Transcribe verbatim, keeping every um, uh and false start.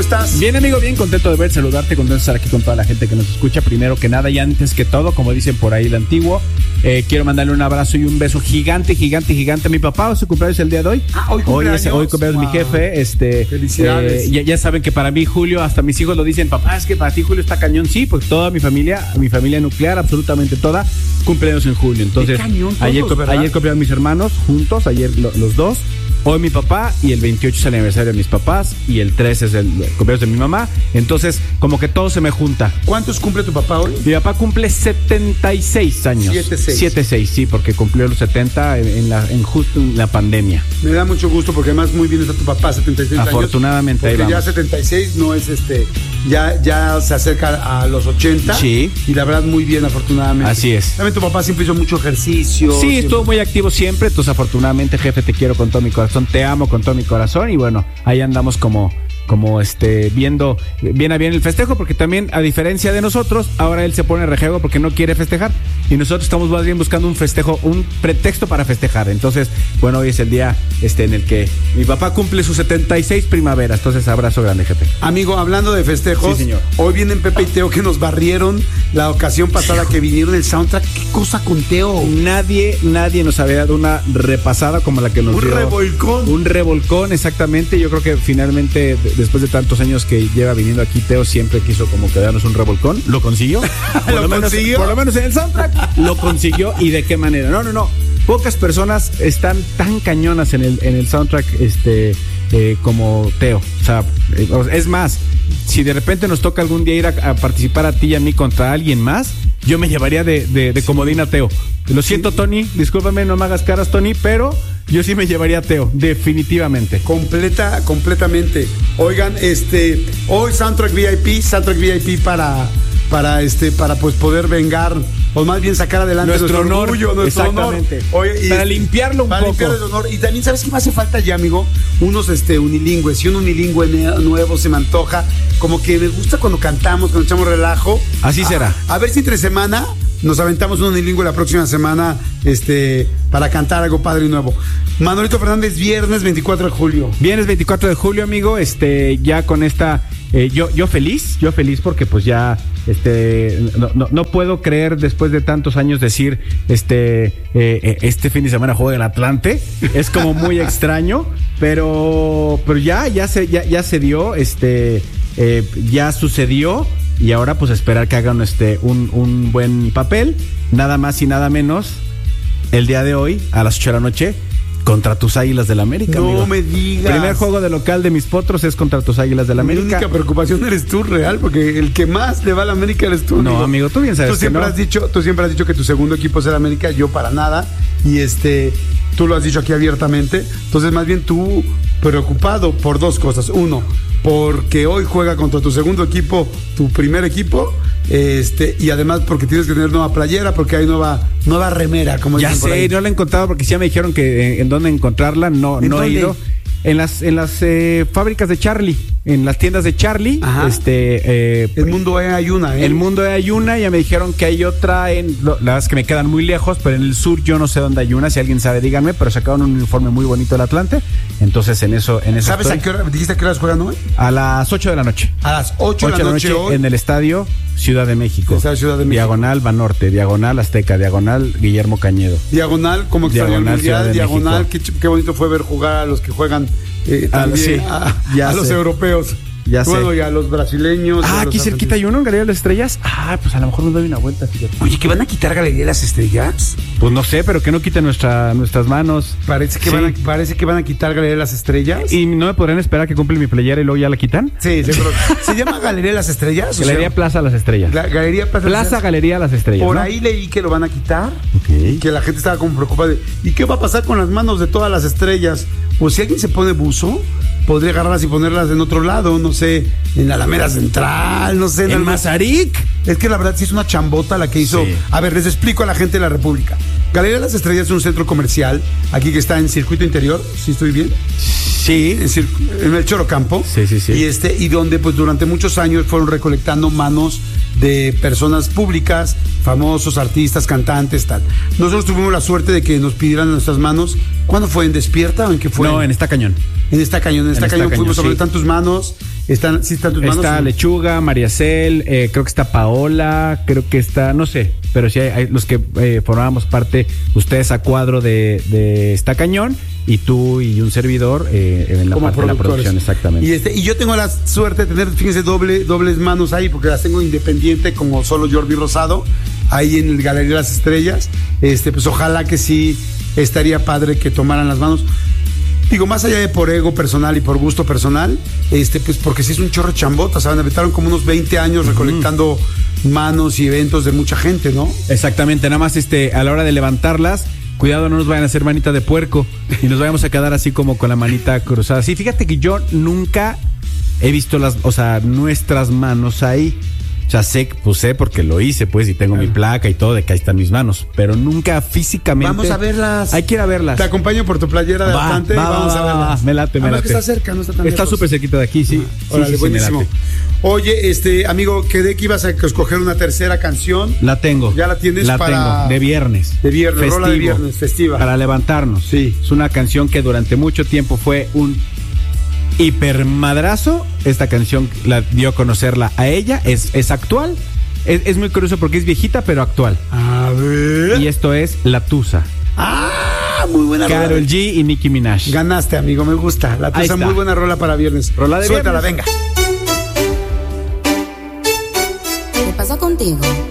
¿Estás? Bien, amigo, bien contento de ver, saludarte, contento de estar aquí con toda la gente que nos escucha. Primero que nada y antes que todo, como dicen por ahí el antiguo, eh, quiero mandarle un abrazo y un beso gigante, gigante, gigante a mi papá. ¿O su cumpleaños el día de hoy? Ah, hoy Hoy cumpleaños. es hoy cumpleaños Wow. mi jefe. Este, Felicidades. eh, ya, ya saben que para mí Julio, hasta mis hijos lo dicen, papá, es que para ti Julio está cañón. Sí, pues toda mi familia, mi familia nuclear, absolutamente toda, cumpleaños en julio. Entonces, Qué cañón todos, ayer, ¿verdad? ayer cumplieron mis hermanos juntos, ayer lo, los dos. Hoy mi papá y el veintiocho es el aniversario de mis papás y el trece es el cumpleaños de mi mamá. Entonces, como que todo se me junta. ¿Cuántos cumple tu papá hoy? Mi papá cumple setenta y seis años. Siete, seis. siete seis, sí, porque cumplió los setenta en, en, la, en justo en la pandemia. Me da mucho gusto porque además muy bien está tu papá, setenta y seis años. Afortunadamente, ahí porque ya vamos. setenta y seis no es este, ya, ya se acerca a los ochenta. Sí. Y la verdad muy bien, afortunadamente. Así es. También tu papá siempre hizo mucho ejercicio. Sí, siempre. estuvo muy activo siempre, entonces afortunadamente, jefe, te quiero con todo mi corazón, te amo con todo mi corazón y bueno, ahí andamos como, como este, viendo bien a bien el festejo, porque también, a diferencia de nosotros, ahora él se pone rejego porque no quiere festejar y nosotros estamos más bien buscando un festejo, un pretexto para festejar. Entonces, bueno, hoy es el día este en el que mi papá cumple sus setenta y seis primaveras, entonces abrazo grande, jefe. Amigo, hablando de festejos, Sí, señor. hoy vienen Pepe y Teo que nos barrieron la ocasión pasada que vinieron el soundtrack. ¿Qué cosa con Teo? Nadie, nadie nos había dado una repasada como la que nos Un dio. revolcón. Un revolcón, exactamente. Yo creo que finalmente, de- después de tantos años que lleva viniendo aquí, Teo siempre quiso como que darnos un revolcón. ¿Lo consiguió? Por ¿Lo menos, consiguió? Por lo menos en el soundtrack. Lo consiguió. ¿Y de qué manera? No, no, no. Pocas personas están tan cañonas en el, en el soundtrack este, eh, como Teo. O sea, eh, es más, si de repente nos toca algún día ir a, a participar a ti y a mí contra alguien más, yo me llevaría de, de, de comodín a Teo. Lo siento, Tony, discúlpame, no me hagas caras, Tony, pero yo sí me llevaría a Teo, definitivamente. Completa, completamente. Oigan, este, hoy Soundtrack V I P, Soundtrack V I P para, para este, para pues poder vengar, o más bien sacar adelante Nuestro nuestro, honor, orgullo, nuestro exactamente. honor. Oye, y Para este, limpiarlo un para poco. limpiar el honor. Y también, ¿sabes qué me hace falta ya, amigo? Unos este, unilingües. Y un unilingüe ne- nuevo se me antoja. Como que me gusta cuando cantamos, cuando echamos relajo. Así será. A, a ver si entre semana nos aventamos un unilingüe la próxima semana este, para cantar algo padre y nuevo. Manolito Fernández, viernes veinticuatro de julio. Viernes veinticuatro de julio, amigo, este, ya con esta, eh, yo, yo feliz, yo feliz porque pues ya, este, no, no, no puedo creer después de tantos años decir, este, eh, este fin de semana juega el Atlante, es como muy extraño, pero, pero ya, ya se, ya, ya se dio, este, eh, ya sucedió. Y ahora pues esperar que hagan este un, un buen papel, nada más y nada menos, el día de hoy, a las ocho de la noche, contra tus Águilas del América, No amigo. me digas. Primer juego de local de mis potros es contra tus Águilas del Mi América. única preocupación eres tú, real, porque el que más le va a la América eres tú. No, amigo, tú bien sabes Tú que siempre no. has dicho, tú siempre has dicho que tu segundo equipo es el América, yo para nada. Y este, tú lo has dicho aquí abiertamente. Entonces, más bien tú preocupado por dos cosas. Uno, porque hoy juega contra tu segundo equipo, tu primer equipo, este, y además porque tienes que tener nueva playera, porque hay nueva, nueva remera, como Ya dicen por sé, ahí. no la he encontrado porque ya me dijeron que en, en dónde encontrarla, no, ¿En no he dónde? ido. En las, en las eh, fábricas de Charlie, en las tiendas de Charlie, Ajá. este, eh, El mundo hay una, ¿eh? El mundo hay una, ya me dijeron que hay otra en, lo- las verdad es que me quedan muy lejos, pero en el sur yo no sé dónde hay una, si alguien sabe díganme, pero sacaron un uniforme muy bonito del Atlante, entonces en eso, en eso ¿Sabes estoy. a qué hora? ¿Dijiste a qué horas juegan hoy? A las ocho de la noche. A las ocho de la noche, hoy. en el estadio Ciudad de México. Estadio Ciudad de México. Diagonal Banorte, diagonal Azteca, diagonal Guillermo Cañedo. Diagonal, como extrañó el Diagonal Ciudad mundial, de diagonal, qué, México. ch- qué bonito fue ver jugar a los que juegan eh, Ah, también sí, a, ya a los sé. europeos. Ya bueno, sé. y a los brasileños. y a Ah, los aquí cerquita hay argentinos. uno en Galería de las Estrellas. Ah, pues a lo mejor nos doy una vuelta, fíjate. Oye, ¿que van a quitar Galería de las Estrellas? Pues no sé, pero que no quite nuestra, nuestras manos. Parece que, Sí. van a, parece que van a quitar Galería de las Estrellas. ¿Y no me podrían esperar que cumple mi playera y luego ya la quitan? Sí, seguro. ¿Se llama Galería de las Estrellas? O Galería sea, Plaza Las Estrellas. la- Galería Plaza, Plaza Galería Las Estrellas. Por ¿no? ahí leí que lo van a quitar. Ok. Que la gente estaba como preocupada. de, ¿y qué va a pasar con las manos de todas las estrellas? Pues si alguien se pone buzo, podría agarrarlas y ponerlas en otro lado, no sé, en la Alameda Central, no sé. En ¿En algún- Mazarik? Es que la verdad sí es una chambota la que hizo. Sí. A ver, les explico a la gente de la República. Galería de las Estrellas es un centro comercial, aquí que está en Circuito Interior, ¿sí estoy bien? Sí. En, Cir- en el Chorocampo. Sí, sí, sí. Y, este, y donde pues durante muchos años fueron recolectando manos de personas públicas, famosos, artistas, cantantes, tal. Nosotros tuvimos la suerte de que nos pidieran nuestras manos. ¿Cuándo fue? ¿En Despierta o en qué fue? No, en Esta Cañón. En esta cañón, en esta En Esta cañón Cañón, fuimos a sí. ver tantas manos. ¿Están, sí están tus manos? Está ¿sí? Lechuga, María Cel, eh, creo que está Paola, creo que está, no sé, pero sí hay, hay los que eh, formábamos parte, ustedes a cuadro de, de Está Cañón, y tú y un servidor eh, en la Como parte de la producción, exactamente. Y, este, y yo tengo la suerte de tener, fíjense, doble, dobles manos ahí, porque las tengo independiente como solo Jordi Rosado, ahí en el Galería de las Estrellas. Este, pues ojalá que sí estaría padre que tomaran las manos. Digo, más allá de por ego personal y por gusto personal, este, pues porque sí es un chorro chambota, ¿saben? Aventaron como unos veinte años recolectando uh-huh. manos y eventos de mucha gente, ¿no? Exactamente, nada más este, a la hora de levantarlas, cuidado, no nos vayan a hacer manita de puerco y nos vayamos a quedar así como con la manita cruzada. Sí, fíjate que yo nunca he visto las, o sea, nuestras manos ahí. O sea, sé, pues sé porque lo hice, pues, y tengo claro. mi placa y todo de que ahí están mis manos, pero nunca físicamente. Vamos a verlas. Hay que ir a verlas. Te acompaño por tu playera de Atlante y vamos va, a verlas. Me late, me Además late. que está cerca, no está tan Está súper cerquita de aquí, sí. Ah, sí, órale, sí, sí, buenísimo. Oye, este, amigo, quedé que ibas a escoger una tercera canción. La tengo. Ya la tienes la para... tengo, de viernes. De viernes, festivo, rola de viernes, festiva. Para levantarnos. Sí. Es una canción que durante mucho tiempo fue un hipermadrazo. Esta canción la dio a conocerla a ella, es, es actual. Es, es muy curioso porque es viejita, pero actual. A ver. Y esto es La Tusa. Ah, muy buena rola. Karol G y Nicki Minaj. Ganaste, amigo, me gusta. La Tusa, muy buena rola para viernes. Rola de Suéltala, viernes. venga. ¿Qué pasa contigo?